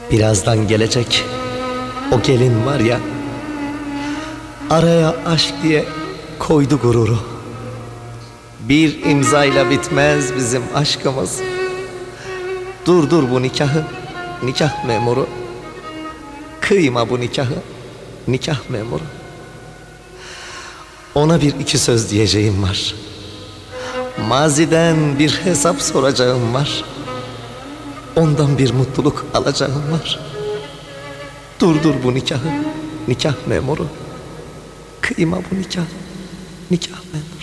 Birazdan gelecek o gelin var ya, araya aşk diye koydu gururu. Bir imzayla bitmez bizim aşkımız. Durdur bu nikahı, nikah memuru. Kıyma bu nikahı, nikah memuru. Ona bir iki söz diyeceğim var. Maziden bir hesap soracağım var. Ondan bir mutluluk alacağım var. Durdur bu nikahı, nikah memuru. Kıyma bu nikah, nikah memuru.